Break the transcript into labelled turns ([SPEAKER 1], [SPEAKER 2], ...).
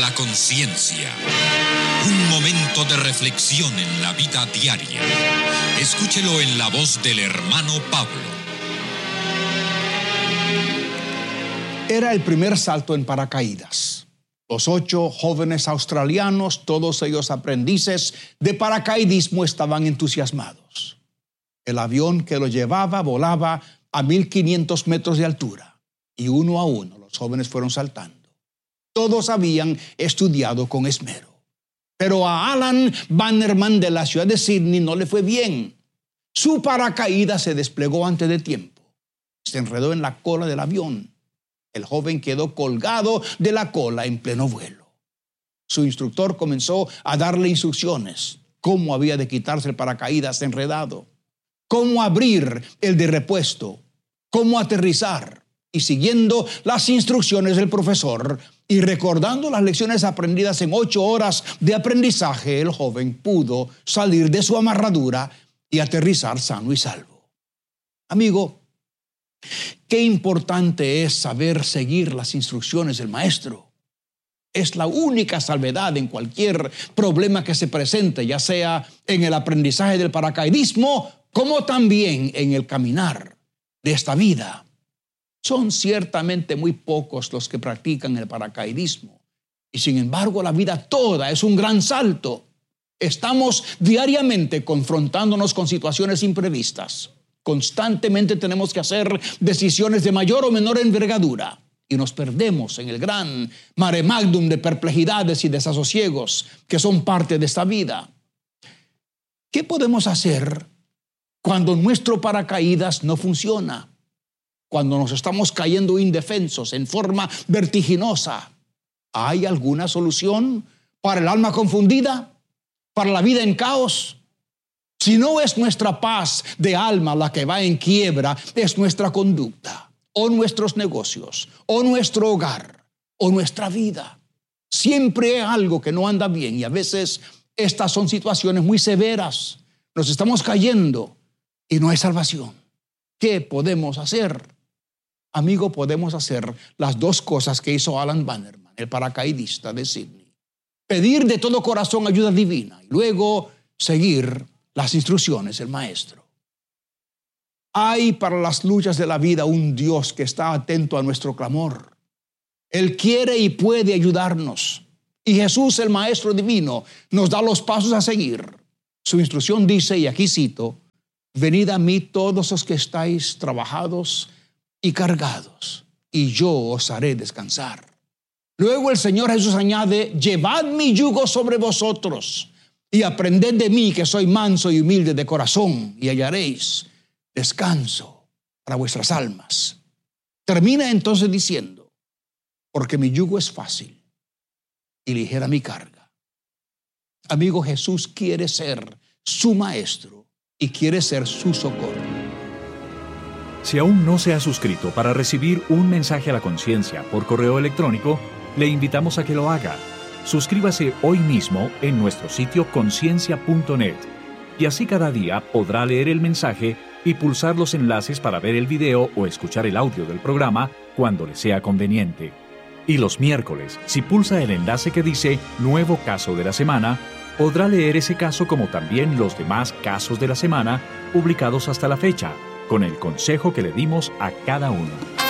[SPEAKER 1] La conciencia. Un momento de reflexión en la vida diaria. Escúchelo en la voz del hermano Pablo.
[SPEAKER 2] Era el primer salto en paracaídas. Los 8 jóvenes australianos, todos ellos aprendices de paracaidismo, estaban entusiasmados. El avión que los llevaba volaba a 1,500 metros de altura y uno a uno los jóvenes fueron saltando. Todos habían estudiado con esmero. Pero a Alan Bannerman de la ciudad de Sydney no le fue bien. Su paracaídas se desplegó antes de tiempo. Se enredó en la cola del avión. El joven quedó colgado de la cola en pleno vuelo. Su instructor comenzó a darle instrucciones. Cómo había de quitarse el paracaídas enredado. Cómo abrir el de repuesto. Cómo aterrizar. Y siguiendo las instrucciones del profesor y recordando las lecciones aprendidas en 8 horas de aprendizaje, el joven pudo salir de su amarradura y aterrizar sano y salvo. Amigo, qué importante es saber seguir las instrucciones del maestro. Es la única salvedad en cualquier problema que se presente, ya sea en el aprendizaje del paracaidismo, como también en el caminar de esta vida. Son ciertamente muy pocos los que practican el paracaidismo. Y sin embargo, la vida toda es un gran salto. Estamos diariamente confrontándonos con situaciones imprevistas. Constantemente tenemos que hacer decisiones de mayor o menor envergadura. Y nos perdemos en el gran mare magnum de perplejidades y desasosiegos que son parte de esta vida. ¿Qué podemos hacer cuando nuestro paracaídas no funciona? Cuando nos estamos cayendo indefensos en forma vertiginosa, ¿hay alguna solución para el alma confundida? ¿Para la vida en caos? Si no es nuestra paz de alma la que va en quiebra, es nuestra conducta, o nuestros negocios, o nuestro hogar, o nuestra vida. Siempre hay algo que no anda bien y a veces estas son situaciones muy severas. Nos estamos cayendo y no hay salvación. ¿Qué podemos hacer? Amigo, podemos hacer las 2 cosas que hizo Alan Bannerman, el paracaidista de Sydney. Pedir de todo corazón ayuda divina y luego seguir las instrucciones del maestro. Hay para las luchas de la vida un Dios que está atento a nuestro clamor. Él quiere y puede ayudarnos. Y Jesús, el maestro divino, nos da los pasos a seguir. Su instrucción dice, y aquí cito, venid a mí todos los que estáis trabajados y cargados, y yo os haré descansar. Luego el Señor Jesús añade, llevad mi yugo sobre vosotros y aprended de mí que soy manso y humilde de corazón y hallaréis descanso para vuestras almas. Termina entonces diciendo, porque mi yugo es fácil y ligera mi carga. Amigo, Jesús quiere ser su maestro y quiere ser su socorro.
[SPEAKER 3] Si aún no se ha suscrito para recibir un mensaje a la conciencia por correo electrónico, le invitamos a que lo haga. Suscríbase hoy mismo en nuestro sitio conciencia.net y así cada día podrá leer el mensaje y pulsar los enlaces para ver el video o escuchar el audio del programa cuando le sea conveniente. Y los miércoles, si pulsa el enlace que dice Nuevo Caso de la Semana, podrá leer ese caso como también los demás casos de la semana publicados hasta la fecha, con el consejo que le dimos a cada uno.